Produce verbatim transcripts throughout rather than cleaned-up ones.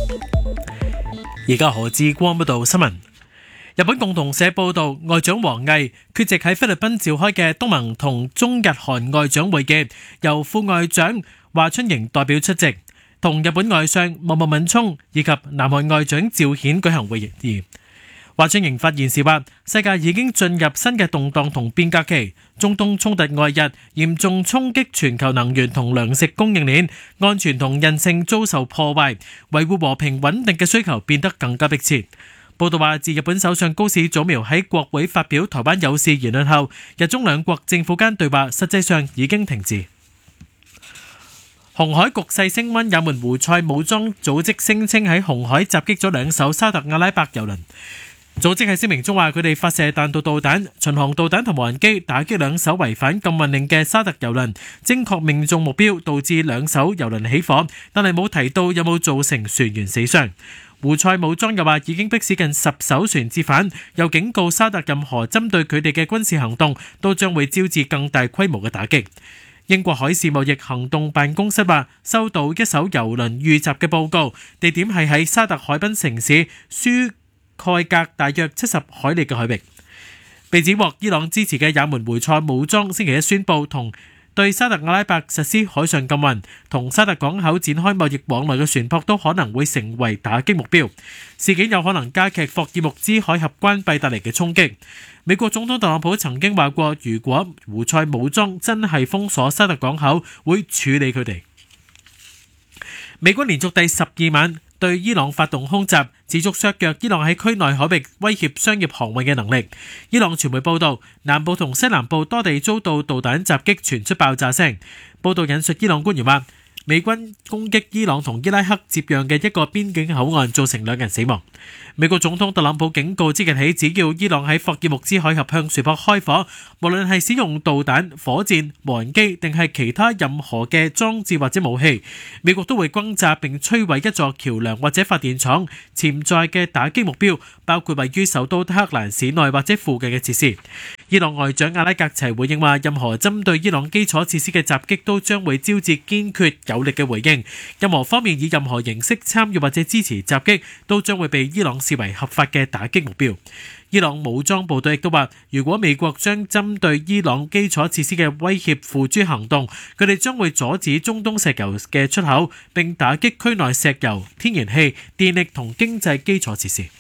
而家何志光報道新聞。日本共同社報道，外長王毅缺席喺菲律賓召開嘅東盟同中日韓外長會議，由副外長華春瑩代表出席，同日本外相茂木敏充以及南韓外長趙顯舉行會議。華春瑩發言時話：世界已經進入新嘅動盪同變革期，中東衝突外溢，嚴重衝擊全球能源同糧食供應鏈，安全同韌性遭受破壞，維護和平穩定嘅需求變得更加迫切。報道話，自日本首相高市早苗喺國會發表台灣有事言論後，日中兩國政府間對話實際上已經停止。紅海局勢升溫，也門胡塞武裝組織聲稱喺紅海襲擊咗兩艘沙特阿拉伯油輪。組織喺聲明中話，佢哋發射彈道導彈、巡航導彈同無人機打擊兩艘違反禁運令嘅沙特油輪，精確命中目標，導致兩艘油輪起火，但係冇提到有冇造成船員死傷。胡塞武裝又話已經迫使近十艘船折返，又警告沙特任何針對佢哋嘅軍事行動都將會招致更大規模嘅打擊。英國海事貿易行動辦公室話收到一艘油輪遇襲嘅報告，地點係喺沙特海濱城市舒蓋格大約七十海里嘅海域。被指獲伊朗支持嘅也門胡塞武裝星期一宣布同對沙特阿拉伯實施海上禁運，同沙特港口展開貿易往來嘅船舶都可能會成為打擊目標。事件有可能加劇霍爾木茲海峽關閉帶嚟嘅衝擊。美國總統特朗普曾經話過，如果胡塞武裝真係封鎖沙特港口，會處理佢哋。美國連續第十二晚對伊朗發動空襲，持續削弱伊朗喺區內海域威脅商業航運嘅能力。伊朗傳媒報道，南部同西南部多地遭到導彈襲擊，傳出爆炸聲。報道引述伊朗官員話，美軍攻擊伊朗同伊拉克接壤嘅一個邊境口岸，造成兩人死亡。美國總統特朗普警告，即日起只要伊朗喺霍爾木茲海峽向船舶開火，無論係使用導彈、火箭、無人機定係其他任何嘅裝置或者武器，美國都會轟炸並摧毀一座橋樑或者發電廠。潛在嘅打擊目標包括位於首都德黑蘭市內或者附近嘅設施。伊朗外長阿拉格齊回應話，任何針對伊朗基礎設施嘅襲擊都將會招致堅決有力嘅回應。任何方面以任何形式參與或者支持襲擊，都將會被伊朗視為合法嘅打擊目標。伊朗武裝部隊亦都話，如果美國將針對伊朗基礎設施嘅威脅付諸行動，佢哋將會阻止中東石油嘅出口，並打擊區內石油、天然氣、電力同經濟基礎設施。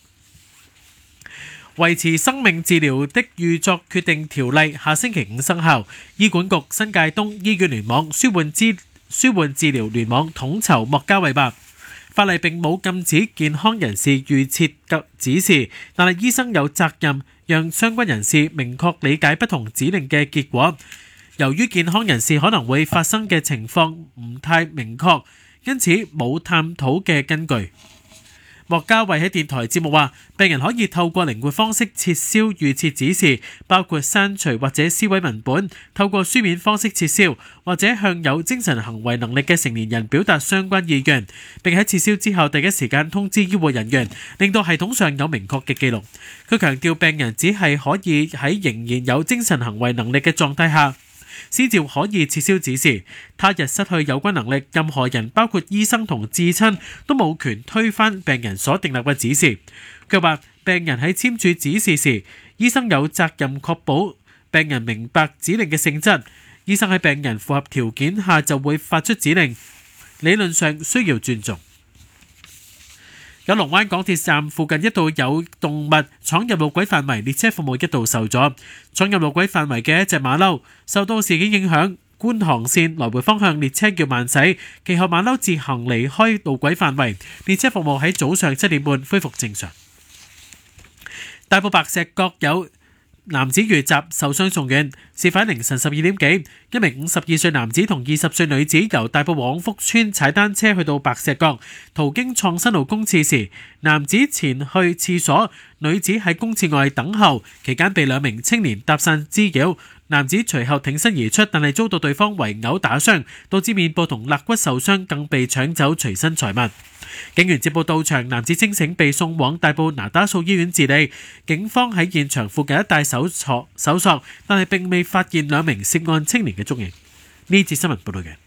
維持生命治療的預作決定條例下星期五生效。醫管局新界東醫院聯網舒緩治舒緩治療聯網統籌莫家偉話，法例並冇禁止健康人士預設嘅指示，但係醫生有責任讓相關人士明確理解不同指令嘅結果。由於健康人士可能會發生嘅情況唔太明確，因此冇探討嘅根據。莫家偉喺電台節目話，病人可以透過靈活方式撤銷預設指示，包括刪除或者銷毀文本，透過書面方式撤銷，或者向有精神行為能力嘅成年人表達相關意願，並喺撤銷之後第一時間通知醫護人員，令到系統上有明確嘅記錄。佢強調，病人只係可以喺仍然有精神行為能力嘅狀態下先至可以撤銷指示，他日失去有關能力，任何人包括醫生同至親都冇權推翻病人所訂立嘅指示。佢話，病人喺簽署指示時，醫生有責任確保病人明白指令嘅性質。醫生喺病人符合條件下就會發出指令，理論上需要尊重。九龍灣港鐵站附近一度有動物闖入路軌範圍，列車服務一度受阻。闖入路軌範圍嘅一隻馬騮受到事件影響，觀塘線來回方向列車要慢駛，其後馬騮自行離開路軌範圍，列車服務喺早上七點半恢復正常。大埔白石角有男子遇襲受傷送院，事發凌晨十二點幾，一名五十二歲男子同二十歲女子由大埔往福村踩單車去到白石角，途經創新路公廁時，男子前去廁所，女子喺公廁外等候，期間被兩名青年搭訕滋擾，男子隨後挺身而出，但係遭到對方圍毆打傷，導致面部同肋骨受傷，更被搶走隨身財物。警員接報到場，男子清醒，被送往大埔那打素醫院治理。警方喺現場附近一帶搜索搜索，但係並未發現兩名涉案青年嘅蹤影。呢節新聞報道嘅。